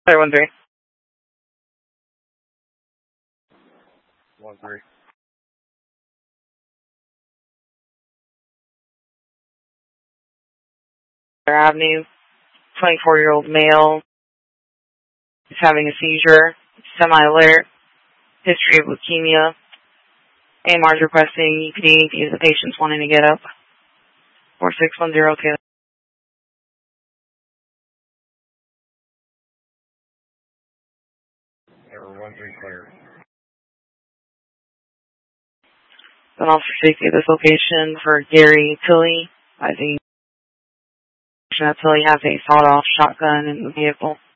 Sorry, 1-3. 1-3. Avenue, 24-year-old male is having a seizure, semi-alert, history of leukemia. AMR is requesting EPD if the patient's wanting to get up. 4610, okay. Error 1-3 clear. Then officer safety at this location for Gary Tilley. I think that Tilley has a sawed-off shotgun in the vehicle.